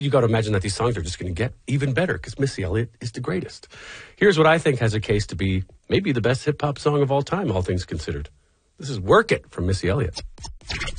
you got to imagine that these songs are just going to get even better because Missy Elliott is the greatest. Here's what I think has a case to be maybe the best hip-hop song of all time, all things considered. This is Work It from Missy Elliott.